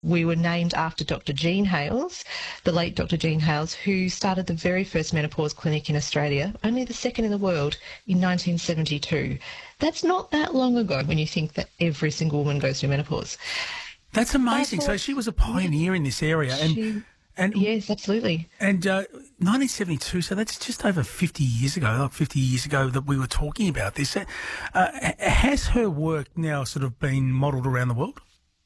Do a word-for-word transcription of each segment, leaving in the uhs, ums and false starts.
we were named after Doctor Jean Hales, the late Doctor Jean Hales, who started the very first menopause clinic in Australia, only the second in the world, in nineteen seventy-two. That's not that long ago when you think that every single woman goes through menopause. That's amazing. So she was a pioneer in this area. And, She, and yes, absolutely. And uh, nineteen seventy-two, so that's just over fifty years ago, like fifty years ago that we were talking about this. Uh, has her work now sort of been modelled around the world?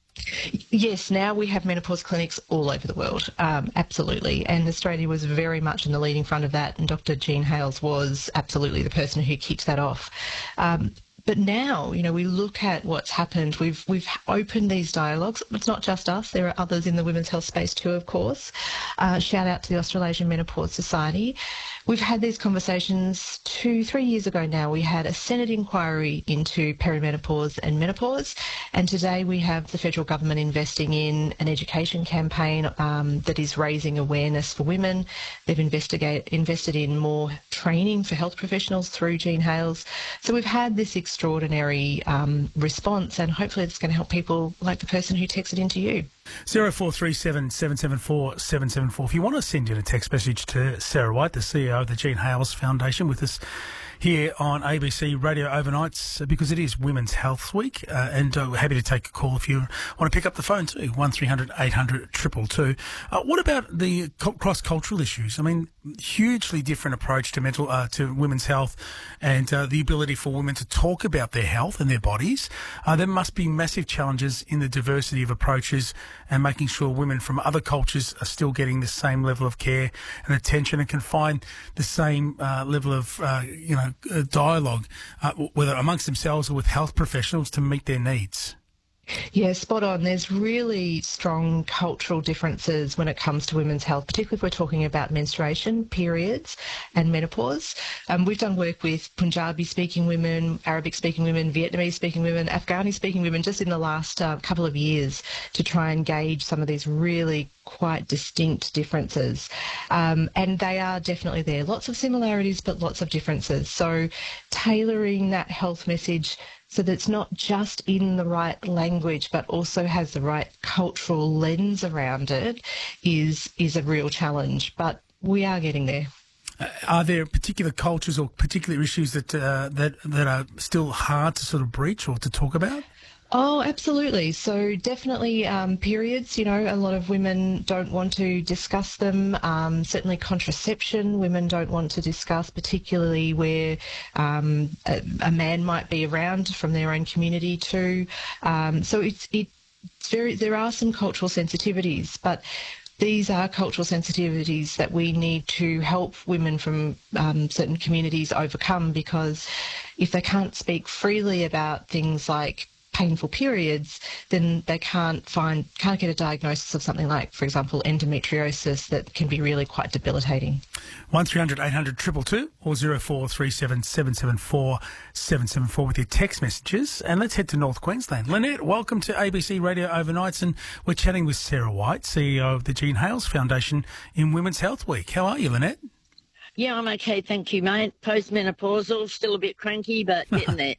Yes, now we have menopause clinics all over the world, um, absolutely. And Australia was very much in the leading front of that, and Doctor Jean Hales was absolutely the person who kicked that off. Um, But now, you know, we look at what's happened. We've we've opened these dialogues. It's not just us. There are others in the women's health space too, of course. Uh, shout out to the Australasian Menopause Society. We've had these conversations two, three years ago now. We had a Senate inquiry into perimenopause and menopause, and today we have the federal government investing in an education campaign um, that is raising awareness for women. They've investigate, invested in more training for health professionals through Jean Hales. So we've had this extraordinary um, response, and hopefully it's going to help people like the person who texted into you. zero four three seven, seven seven four, seven seven four. If you want to send in a text message to Sarah White, the C E O of the Jean Hales Foundation, with us here on A B C Radio Overnights, because it is Women's Health Week, uh, and uh, we're happy to take a call if you want to pick up the phone too, one three hundred eight hundred two two two. Uh, what about the co- cross-cultural issues? I mean, hugely different approach to mental uh, to women's health, and uh, the ability for women to talk about their health and their bodies. Uh, there must be massive challenges in the diversity of approaches and making sure women from other cultures are still getting the same level of care and attention and can find the same uh, level of, uh, you know, uh, dialogue, uh, whether amongst themselves or with health professionals, to meet their needs. Yeah, spot on. There's really strong cultural differences when it comes to women's health, particularly if we're talking about menstruation, periods and menopause. Um, we've done work with Punjabi-speaking women, Arabic-speaking women, Vietnamese-speaking women, Afghani-speaking women just in the last uh, couple of years to try and gauge some of these really quite distinct differences. Um, and they are definitely there. Lots of similarities, but lots of differences. So tailoring that health message so that it's not just in the right language, but also has the right cultural lens around it, is is a real challenge. But we are getting there. Uh, are there particular cultures or particular issues that uh, that that are still hard to sort of breach or to talk about? Oh, absolutely. So definitely um, periods, you know, a lot of women don't want to discuss them. Um, certainly contraception, women don't want to discuss, particularly where um, a, a man might be around from their own community too. Um, so it's, it's very, there are some cultural sensitivities, but these are cultural sensitivities that we need to help women from um, certain communities overcome, because if they can't speak freely about things like painful periods, then they can't find, can't get a diagnosis of something like, for example, endometriosis that can be really quite debilitating. one three hundred eight hundred two two two or zero four three seven, seven seven four, seven seven four with your text messages. And let's head to North Queensland. Lynette, welcome to A B C Radio Overnights, and we're chatting with Sarah White, C E O of the Jean Hales Foundation in Women's Health Week. How are you, Lynette? Yeah, I'm okay, thank you, mate. Postmenopausal, still a bit cranky, but getting there.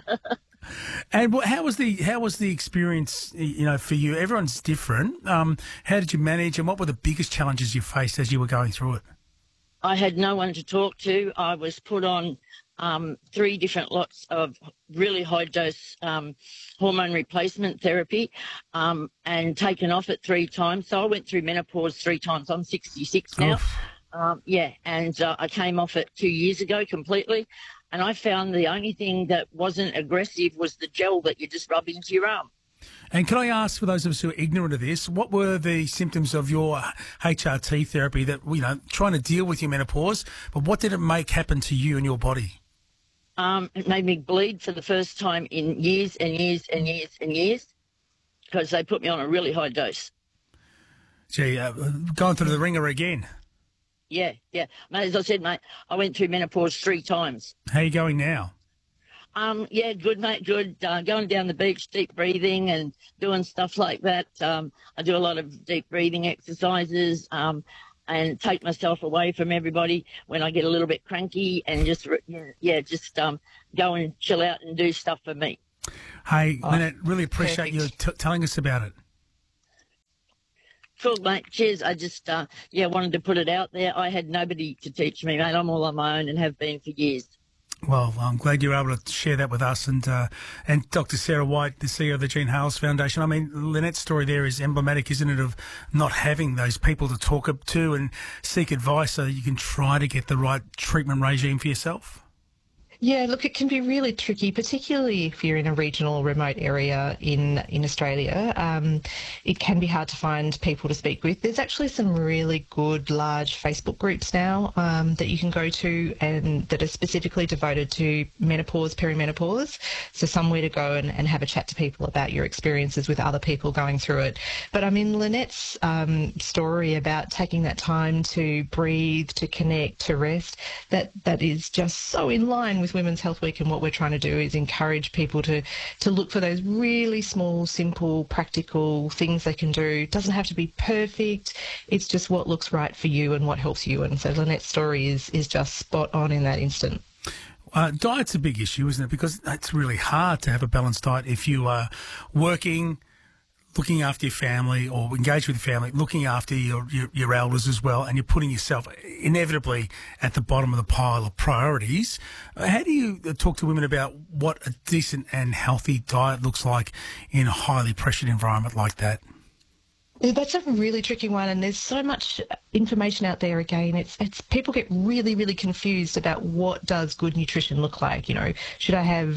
And how was the how was the experience, you know, for you? Everyone's different. Um, how did you manage, and what were the biggest challenges you faced as you were going through it? I had no one to talk to. I was put on um, three different lots of really high-dose um, hormone replacement therapy um, and taken off it three times. So I went through menopause three times. I'm sixty-six now. Um, yeah, and uh, I came off it two years ago completely. And I found the only thing that wasn't aggressive was the gel that you just rub into your arm. And can I ask, for those of us who are ignorant of this, what were the symptoms of your H R T therapy that, you know, trying to deal with your menopause, but what did it make happen to you and your body? Um, it made me bleed for the first time in years and years and years and years, because they put me on a really high dose. Gee, uh, going through the ringer again. Yeah, yeah. Mate, as I said, mate, I went through menopause three times. How are you going now? Um, yeah, good, mate, good. Uh, going down the beach, deep breathing and doing stuff like that. Um, I do a lot of deep breathing exercises um, and take myself away from everybody when I get a little bit cranky and just, yeah, just um, go and chill out and do stuff for me. Hey, Oh, Lynette, really appreciate perfect. you t- telling us about it. Cool, mate. Cheers. I just, uh, yeah, wanted to put it out there. I had nobody to teach me, mate. I'm all on my own and have been for years. Well, I'm glad you were able to share that with us. And uh, and Doctor Sarah White, the C E O of the Jean Hales Foundation. I mean, Lynette's story there is emblematic, isn't it, of not having those people to talk to and seek advice so that you can try to get the right treatment regime for yourself? Yeah, look, it can be really tricky, particularly if you're in a regional remote area in, in Australia. Um, it can be hard to find people to speak with. There's actually some really good large Facebook groups now um, that you can go to and that are specifically devoted to menopause, perimenopause. So somewhere to go and, and have a chat to people about your experiences with other people going through it. But I mean, Lynette's um, story about taking that time to breathe, to connect, to rest, that, that is just so in line with Women's Health Week, and what we're trying to do is encourage people to to look for those really small, simple, practical things they can do. It doesn't have to be perfect. It's just what looks right for you and what helps you. And so Lynette's story is is just spot on in that instant. Uh, diet's a big issue, isn't it? Because it's really hard to have a balanced diet if you are working, looking after your family, or engaged with your family, looking after your, your, your elders as well, and you're putting yourself inevitably at the bottom of the pile of priorities. How do you talk to women about what a decent and healthy diet looks like in a highly pressured environment like that? That's a really tricky one, and there's so much information out there. Again, it's it's people get really, really confused about what does good nutrition look like. You know, should I have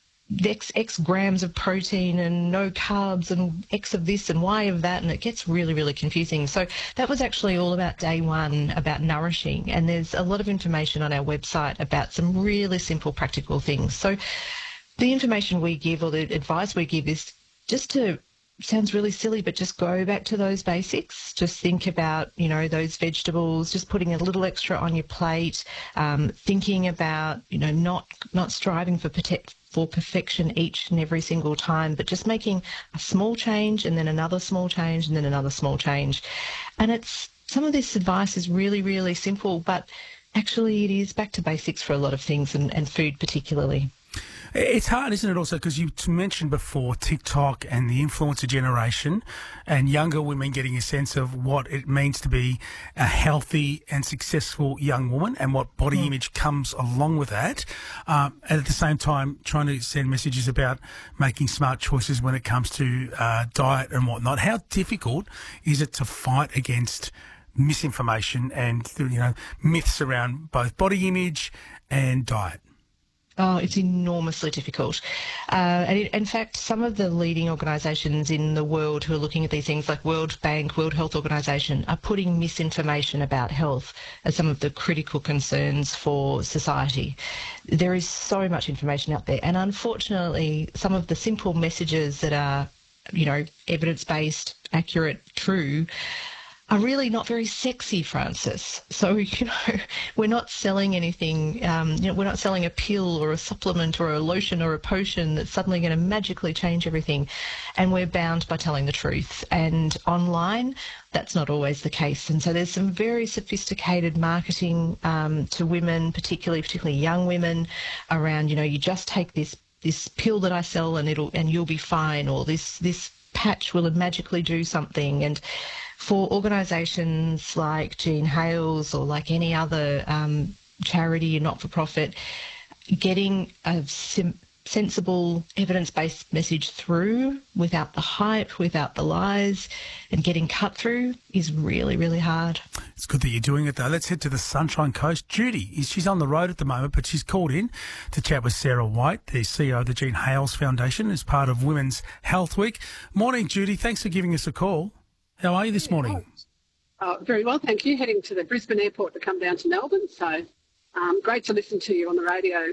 X, X grams of protein and no carbs and X of this and Y of that, and it gets really, really confusing. So that was actually all about day one, about nourishing, and there's a lot of information on our website about some really simple, practical things. So the information we give, or the advice we give, is just to, sounds really silly, but just go back to those basics. Just think about, you know, those vegetables, just putting a little extra on your plate, um, thinking about, you know, not not striving for protect for perfection each and every single time, but just making a small change and then another small change and then another small change. And it's, some of this advice is really, really simple, but actually it is back to basics for a lot of things, and, and food particularly. It's hard, isn't it, also, because you mentioned before TikTok and the influencer generation and younger women getting a sense of what it means to be a healthy and successful young woman and what body mm. image comes along with that. Um, and at the same time, trying to send messages about making smart choices when it comes to uh, diet and whatnot. How difficult is it to fight against misinformation and, you know, myths around both body image and diet? Oh, it's enormously difficult. Uh, and it, in fact, some of the leading organisations in the world who are looking at these things, like World Bank, World Health Organisation, are putting misinformation about health as some of the critical concerns for society. There is so much information out there, and unfortunately, some of the simple messages that are, you know, evidence-based, accurate, true, are really not very sexy, Francis. So, you know, we're not selling anything, um, you know, we're not selling a pill or a supplement or a lotion or a potion that's suddenly going to magically change everything. And we're bound by telling the truth. And online, that's not always the case. And so there's some very sophisticated marketing um, to women, particularly, particularly young women, around, you know, you just take this this pill that I sell and it'll and you'll be fine, or this this patch will magically do something. And for organisations like Jean Hales or like any other um, charity and not-for-profit, getting a sim- sensible, evidence-based message through without the hype, without the lies, and getting cut through is really, really hard. It's good that you're doing it, though. Let's head to the Sunshine Coast. Judy, she's on the road at the moment, but she's called in to chat with Sarah White, the C E O of the Jean Hales Foundation, as part of Women's Health Week. Morning, Judy. Thanks for giving us a call. How are you this morning? Oh, very well, thank you. Heading to the Brisbane airport to come down to Melbourne, so um, great to listen to you on the radio.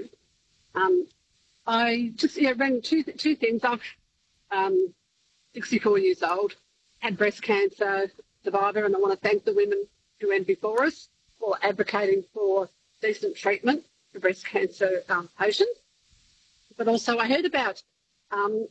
Um, I just yeah, ran two two things. I'm um, sixty-four years old, had breast cancer, survivor, and I want to thank the women who went before us for advocating for decent treatment for breast cancer um, patients. But also I heard about um,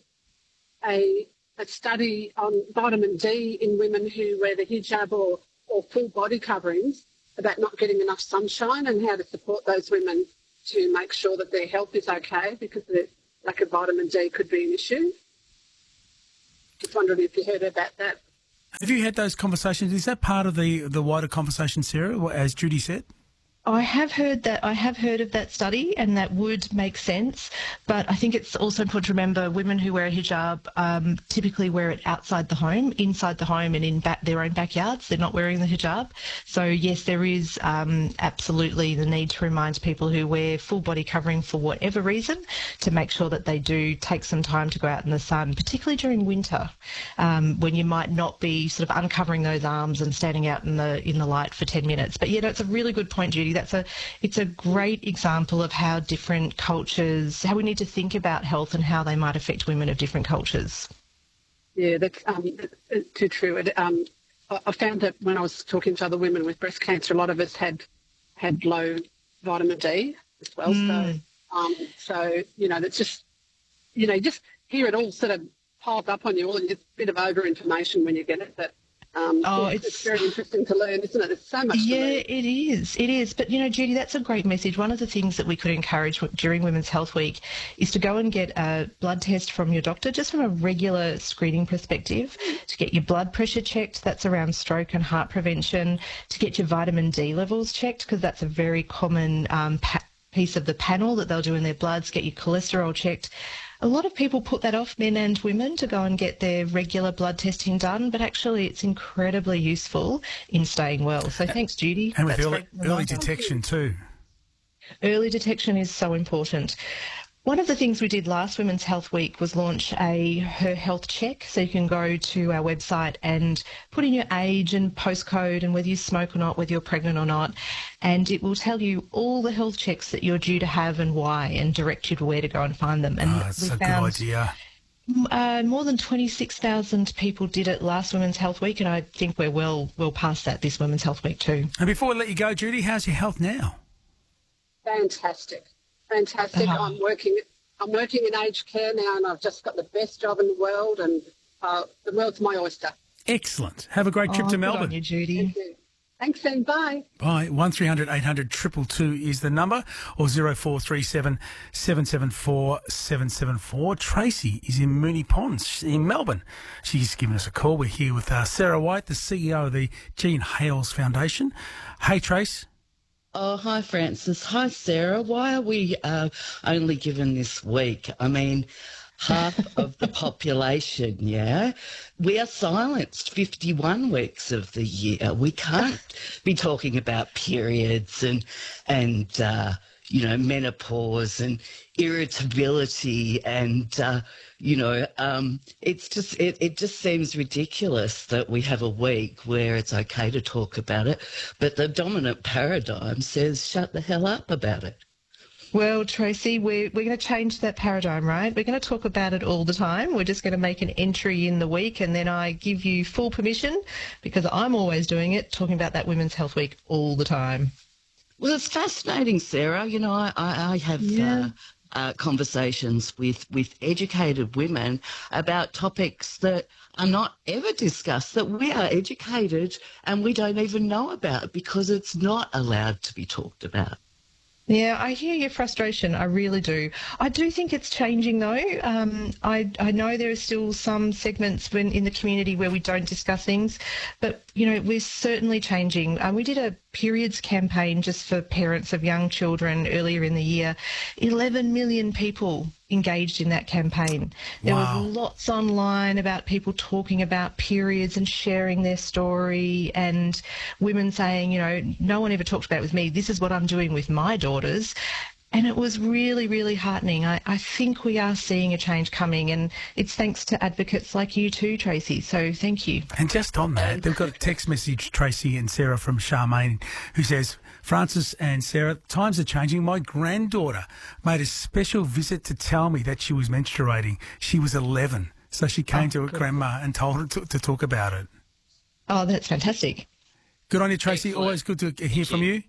a a study on vitamin D in women who wear the hijab or, or full body coverings, about not getting enough sunshine and how to support those women to make sure that their health is okay, because the lack of vitamin D could be an issue. Just wondering if you heard about that. Have you had those conversations? Is that part of the, the wider conversation, Sarah, as Judy said? I have heard that. I have heard of that study, and that would make sense. But I think it's also important to remember women who wear a hijab um, typically wear it outside the home, inside the home, and in back, their own backyards. They're not wearing the hijab. So yes, there is um, absolutely the need to remind people who wear full body covering for whatever reason to make sure that they do take some time to go out in the sun, particularly during winter, um, when you might not be sort of uncovering those arms and standing out in the in the light for ten minutes. But yeah, that's a really good point, Judy. That's a, it's a great example of how different cultures, how we need to think about health and how they might affect women of different cultures. Yeah, that's um, too true. It, um, I found that when I was talking to other women with breast cancer, a lot of us had had low vitamin D as well. Mm. So, um, so you know, that's just, you know, just hear it all sort of piled up on you, all a bit of over information when you get it. But Um, oh, yeah, it's, it's very interesting to learn, isn't it? There's so much yeah, to learn. it is. It is. But, you know, Judy, that's a great message. One of the things that we could encourage during Women's Health Week is to go and get a blood test from your doctor, just from a regular screening perspective, to get your blood pressure checked. That's around stroke and heart prevention. To get your vitamin D levels checked, because that's a very common um, pa- piece of the panel that they'll do in their bloods. Get your cholesterol checked. A lot of people put that off, men and women, to go and get their regular blood testing done, but actually it's incredibly useful in staying well. So thanks, Judy. And with That's early, early detection too. Early detection is so important. One of the things we did last Women's Health Week was launch a Her Health Check. So you can go to our website and put in your age and postcode and whether you smoke or not, whether you're pregnant or not, and it will tell you all the health checks that you're due to have and why, and direct you to where to go and find them. And oh, that's we a found, good idea. Uh, more than twenty-six thousand people did it last Women's Health Week, and I think we're well well past that this Women's Health Week too. And before we let you go, Judy, how's your health now? Fantastic. Fantastic. Uh-huh. I'm working. I'm working in aged care now, and I've just got the best job in the world, and uh, the world's my oyster. Excellent. Have a great trip oh, to good Melbourne. on you, Judy. Thank you. Thanks, and bye. Bye. one three hundred eight hundred two two two is the number, or zero four three seven seven seven four seven seven four. Tracy is in Moonee Ponds in Melbourne. She's given us a call. We're here with uh, Sarah White, the C E O of the Jean Hales Foundation. Hey, Trace. Oh, hi, Francis. Hi, Sarah. Why are we uh, only given this week? I mean, half of the population, yeah? We are silenced fifty-one weeks of the year. We can't be talking about periods and, and uh, you know, menopause and irritability and, uh, you know, um, it's just, it, it just seems ridiculous that we have a week where it's okay to talk about it, but the dominant paradigm says shut the hell up about it. Well, Tracy, we're, we're going to change that paradigm, right? We're going to talk about it all the time. We're just going to make an entry in the week, and then I give you full permission, because I'm always doing it, talking about that Women's Health Week all the time. Well, it's fascinating, Sarah. You know, I, I, I have Yeah. uh, uh, conversations with, with educated women about topics that are not ever discussed, that we are educated and we don't even know about because it's not allowed to be talked about. Yeah, I hear your frustration. I really do. I do think it's changing, though. Um, I, I know there are still some segments when, in the community where we don't discuss things, but, you know, we're certainly changing. Um, we did a periods campaign just for parents of young children earlier in the year. eleven million people engaged in that campaign. There Wow. was lots online about people talking about periods and sharing their story, and women saying, you know, no one ever talked about it with me. This is what I'm doing with my daughters. And it was really, really heartening. I, I think we are seeing a change coming, and it's thanks to advocates like you too, Tracy. So thank you. And just on that, they've got a text message, Tracy and Sarah, from Charmaine, who says, Francis and Sarah, times are changing. My granddaughter made a special visit to tell me that she was menstruating. She was eleven. So she came Oh, to her good. grandma and told her to, to talk about it. Oh, that's fantastic. Good on you, Tracy. Excellent. Always good to hear from you.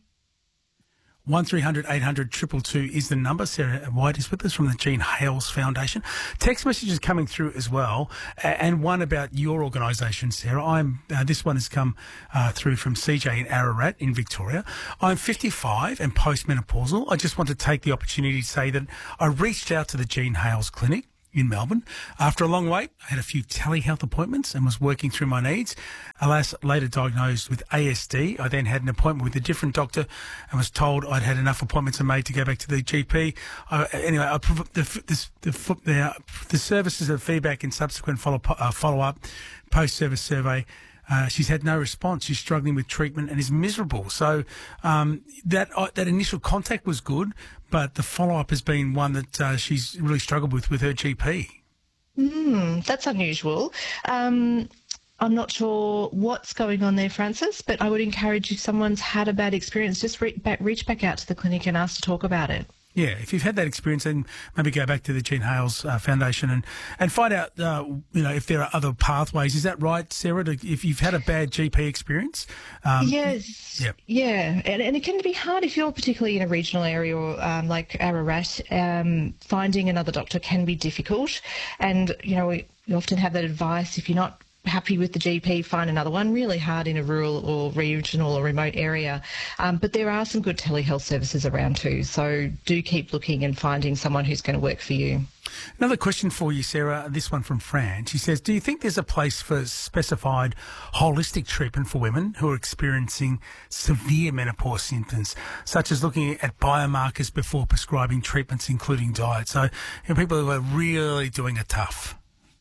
one three hundred eight hundred two two two is the number. Sarah White is with us from the Jean Hales Foundation. Text messages coming through as well, a- and one about your organisation, Sarah. I'm uh, this one has come uh, through from C J in Ararat in Victoria. I'm fifty-five and postmenopausal. I just want to take the opportunity to say that I reached out to the Jean Hales Clinic in Melbourne. After a long wait, I had a few telehealth appointments and was working through my needs. Alas, later diagnosed with A S D. I then had an appointment with a different doctor and was told I'd had enough appointments and made to go back to the G P. I, anyway, I, the, the, the, the, the services of feedback and subsequent follow, uh, follow-up, post-service survey, Uh, she's had no response. She's struggling with treatment and is miserable. So um, that uh, that initial contact was good, but the follow-up has been one that uh, she's really struggled with with her G P. Mm, that's unusual. Um, I'm not sure what's going on there, Francis, but I would encourage you, if someone's had a bad experience, just re- back, reach back out to the clinic and ask to talk about it. Yeah, if you've had that experience, then maybe go back to the Jean Hales uh, Foundation and, and find out, uh, you know, if there are other pathways. Is that right, Sarah? To, if you've had a bad G P experience? Um, yes. Yep. Yeah, and, and it can be hard if you're particularly in a regional area or um, like Ararat. Um, finding another doctor can be difficult, and you know we, we often have that advice: if you're not happy with the G P, find another one. Really hard in a rural or regional or remote area. Um, but there are some good telehealth services around too. So do keep looking and finding someone who's going to work for you. Another question for you, Sarah, this one from Fran. She says, do you think there's a place for specified holistic treatment for women who are experiencing severe menopause symptoms, such as looking at biomarkers before prescribing treatments, including diet? So, you know, people who are really doing it tough.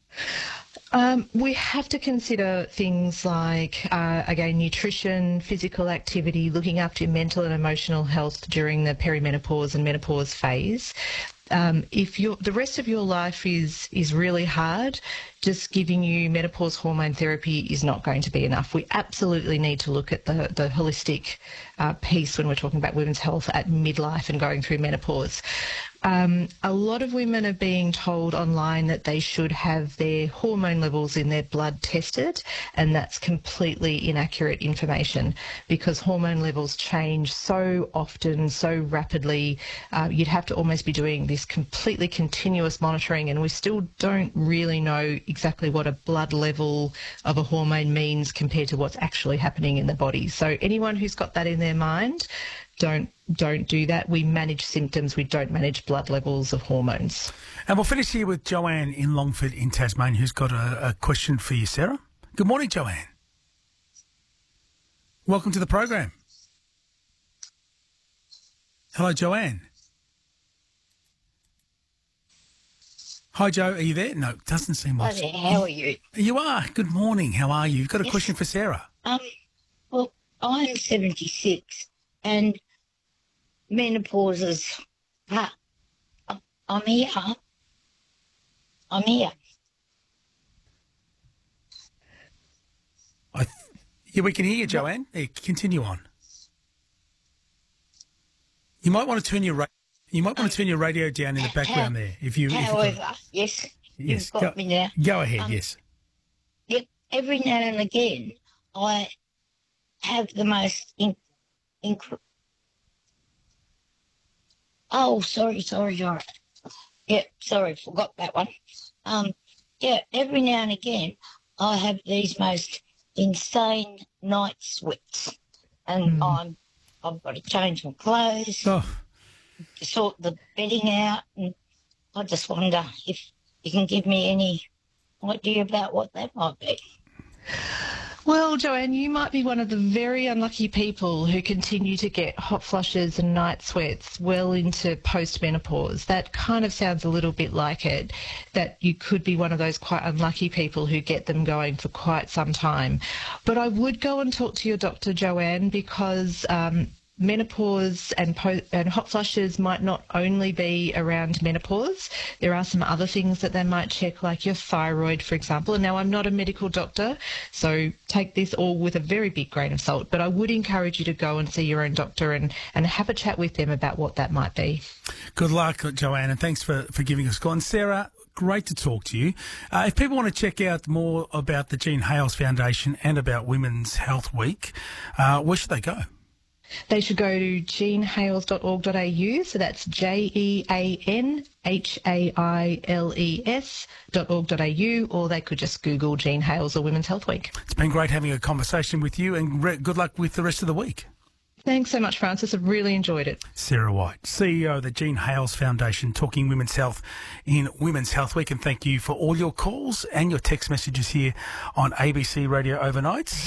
Um, we have to consider things like, uh, again, nutrition, physical activity, looking after your mental and emotional health during the perimenopause and menopause phase. Um, if you're, the rest of your life is is really hard, just giving you menopause hormone therapy is not going to be enough. We absolutely need to look at the, the holistic uh, piece when we're talking about women's health at midlife and going through menopause. Um, a lot of women are being told online that they should have their hormone levels in their blood tested, and that's completely inaccurate information because hormone levels change so often, so rapidly. Uh, you'd have to almost be doing this completely continuous monitoring, and we still don't really know exactly what a blood level of a hormone means compared to what's actually happening in the body. So anyone who's got that in their mind, don't don't do that. We manage symptoms. We don't manage blood levels of hormones. And we'll finish here with Joanne in Longford in Tasmania, who's got a, a question for you, Sarah. Good morning, Joanne. Welcome to the program. Hello, Joanne. Hi, Joe. Are you there? No, it doesn't seem like... Hi there, how are you? You are. Good morning. How are you? You've got a Yes. question for Sarah. Um, well, I'm seventy-six and menopause is... Uh, I'm here. I'm here. I th- yeah, we can hear you, Joanne. Yeah, continue on. You might want to turn your ra- you might want to turn your radio down in the background there. If you, if you However, yes, yes, you've got go, me now. go ahead. Um, yes. Yep, every now and again, I have the most... In- inc- oh, sorry, sorry, sorry. Yep, sorry, forgot that one. Um, yeah, every now and again, I have these most insane night sweats, and Mm. I'm I've got to change my clothes, Oh, sort the bedding out, and I just wonder if you can give me any idea about what that might be. Well, Joanne, you might be one of the very unlucky people who continue to get hot flushes and night sweats well into post-menopause. That kind of sounds a little bit like it, that you could be one of those quite unlucky people who get them going for quite some time. But I would go and talk to your doctor, Joanne, because um, menopause and, po- and hot flushes might not only be around menopause. There are some other things that they might check, like your thyroid, for example. And now, I'm not a medical doctor, so take this all with a very big grain of salt, but I would encourage you to go and see your own doctor and, and have a chat with them about what that might be. good luck, Joanne, and thanks for, for giving us a call. And Sarah, great to talk to you. Uh, if people want to check out more about the Jean Hales Foundation and about Women's Health Week, uh, where should they go? They should go to jean hales dot org dot a u, so that's J E A N H A I L E S dot org dot a u, or they could just Google Jean Hales or Women's Health Week. It's been great having a conversation with you, and re- good luck with the rest of the week. Thanks so much, Francis. I've really enjoyed it. Sarah White, C E O of the Jean Hales Foundation, talking women's health in Women's Health Week. And thank you for all your calls and your text messages here on A B C Radio Overnights.